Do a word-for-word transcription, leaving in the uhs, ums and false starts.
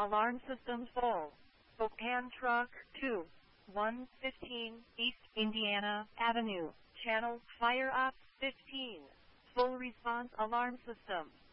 alarm system full. Spokane Truck two one fifteen East Indiana Avenue, channel fire up fifteen. Full response alarm system.